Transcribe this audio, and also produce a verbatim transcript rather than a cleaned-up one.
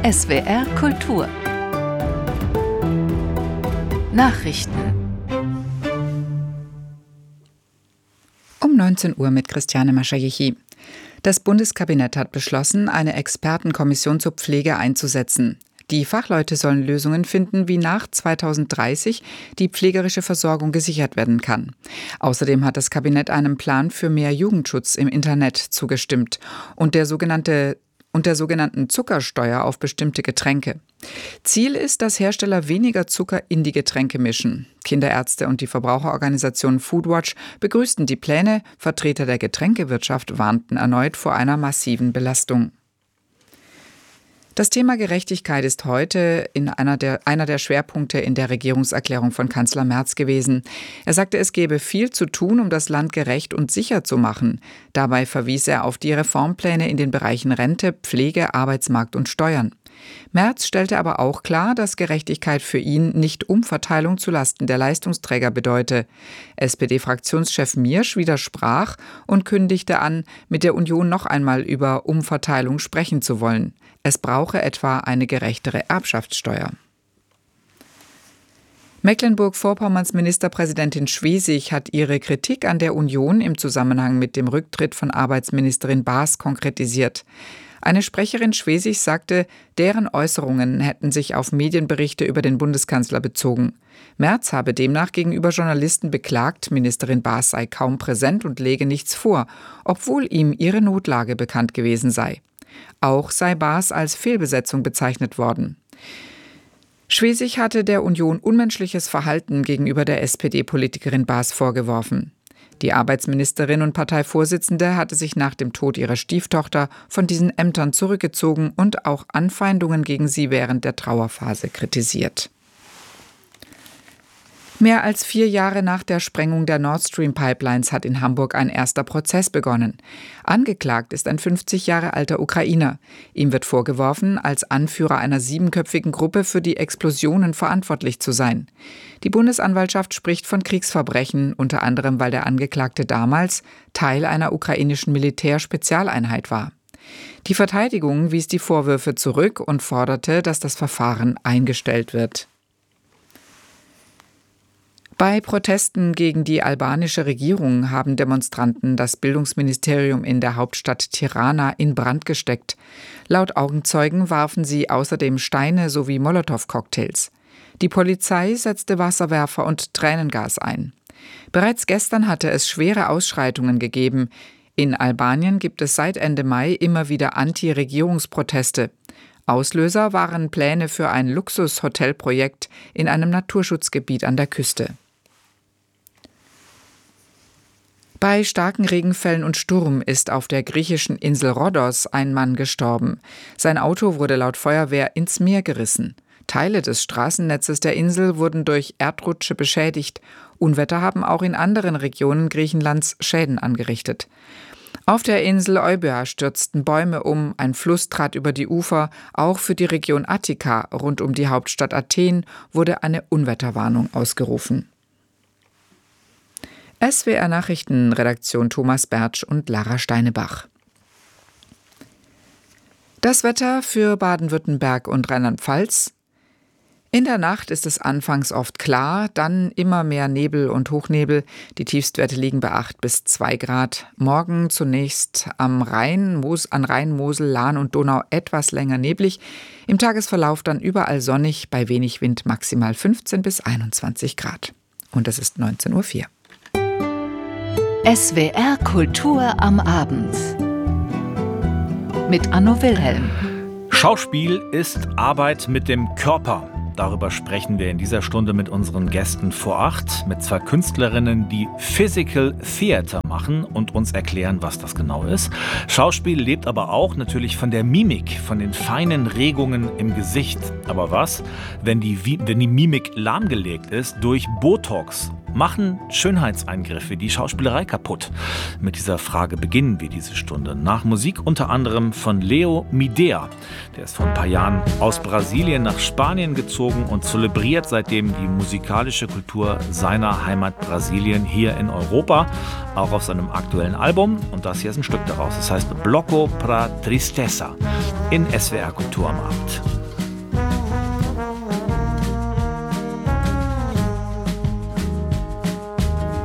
S W R Kultur Nachrichten Um neunzehn Uhr mit Christiane Maschajechi. Das Bundeskabinett hat beschlossen, eine Expertenkommission zur Pflege einzusetzen. Die Fachleute sollen Lösungen finden, wie nach zweitausenddreißig die pflegerische Versorgung gesichert werden kann. Außerdem hat das Kabinett einem Plan für mehr Jugendschutz im Internet zugestimmt und der sogenannte und der sogenannten Zuckersteuer auf bestimmte Getränke. Ziel ist, dass Hersteller weniger Zucker in die Getränke mischen. Kinderärzte und die Verbraucherorganisation Foodwatch begrüßten die Pläne, Vertreter der Getränkewirtschaft warnten erneut vor einer massiven Belastung. Das Thema Gerechtigkeit ist heute in einer der, einer der Schwerpunkte in der Regierungserklärung von Kanzler Merz gewesen. Er sagte, es gebe viel zu tun, um das Land gerecht und sicher zu machen. Dabei verwies er auf die Reformpläne in den Bereichen Rente, Pflege, Arbeitsmarkt und Steuern. Merz stellte aber auch klar, dass Gerechtigkeit für ihn nicht Umverteilung zulasten der Leistungsträger bedeute. S P D-Fraktionschef Miersch widersprach und kündigte an, mit der Union noch einmal über Umverteilung sprechen zu wollen. Es brauche etwa eine gerechtere Erbschaftssteuer. Mecklenburg-Vorpommerns Ministerpräsidentin Schwesig hat ihre Kritik an der Union im Zusammenhang mit dem Rücktritt von Arbeitsministerin Baas konkretisiert. Eine Sprecherin Schwesigs sagte, deren Äußerungen hätten sich auf Medienberichte über den Bundeskanzler bezogen. Merz habe demnach gegenüber Journalisten beklagt, Ministerin Baas sei kaum präsent und lege nichts vor, obwohl ihm ihre Notlage bekannt gewesen sei. Auch sei Baas als Fehlbesetzung bezeichnet worden. Schwesig hatte der Union unmenschliches Verhalten gegenüber der S P D-Politikerin Baas vorgeworfen. Die Arbeitsministerin und Parteivorsitzende hatte sich nach dem Tod ihrer Stieftochter von diesen Ämtern zurückgezogen und auch Anfeindungen gegen sie während der Trauerphase kritisiert. Mehr als vier Jahre nach der Sprengung der Nord Stream Pipelines hat in Hamburg ein erster Prozess begonnen. Angeklagt ist ein fünfzig Jahre alter Ukrainer. Ihm wird vorgeworfen, als Anführer einer siebenköpfigen Gruppe für die Explosionen verantwortlich zu sein. Die Bundesanwaltschaft spricht von Kriegsverbrechen, unter anderem weil der Angeklagte damals Teil einer ukrainischen Militärspezialeinheit war. Die Verteidigung wies die Vorwürfe zurück und forderte, dass das Verfahren eingestellt wird. Bei Protesten gegen die albanische Regierung haben Demonstranten das Bildungsministerium in der Hauptstadt Tirana in Brand gesteckt. Laut Augenzeugen warfen sie außerdem Steine sowie Molotow-Cocktails. Die Polizei setzte Wasserwerfer und Tränengas ein. Bereits gestern hatte es schwere Ausschreitungen gegeben. In Albanien gibt es seit Ende Mai immer wieder Anti-Regierungsproteste. Auslöser waren Pläne für ein Luxus-Hotelprojekt in einem Naturschutzgebiet an der Küste. Bei starken Regenfällen und Sturm ist auf der griechischen Insel Rhodos ein Mann gestorben. Sein Auto wurde laut Feuerwehr ins Meer gerissen. Teile des Straßennetzes der Insel wurden durch Erdrutsche beschädigt. Unwetter haben auch in anderen Regionen Griechenlands Schäden angerichtet. Auf der Insel Euböa stürzten Bäume um, ein Fluss trat über die Ufer. Auch für die Region Attika rund um die Hauptstadt Athen wurde eine Unwetterwarnung ausgerufen. S W R Nachrichtenredaktion Thomas Bertsch und Lara Steinebach. Das Wetter für Baden-Württemberg und Rheinland-Pfalz. In der Nacht ist es anfangs oft klar, dann immer mehr Nebel und Hochnebel. Die Tiefstwerte liegen bei acht bis zwei Grad. Morgen zunächst am Rhein, Mos, an Rhein, Mosel, Lahn und Donau etwas länger neblig. Im Tagesverlauf dann überall sonnig, bei wenig Wind maximal fünfzehn bis einundzwanzig Grad. Und es ist neunzehn Uhr vier. S W R Kultur am Abend mit Anno Wilhelm. Schauspiel ist Arbeit mit dem Körper. Darüber sprechen wir in dieser Stunde mit unseren Gästen vor acht, mit zwei Künstlerinnen, die Physical Theater machen und uns erklären, was das genau ist. Schauspiel lebt aber auch natürlich von der Mimik, von den feinen Regungen im Gesicht. Aber was, wenn die, wenn die Mimik lahmgelegt ist durch Botox Machen Schönheitseingriffe die Schauspielerei kaputt? Mit dieser Frage beginnen wir diese Stunde. Nach Musik unter anderem von Leo Midea. Der ist vor ein paar Jahren aus Brasilien nach Spanien gezogen und zelebriert seitdem die musikalische Kultur seiner Heimat Brasilien hier in Europa. Auch auf seinem aktuellen Album. Und das hier ist ein Stück daraus. Das heißt Bloco pra Tristeza in S W R Kultur am Abend.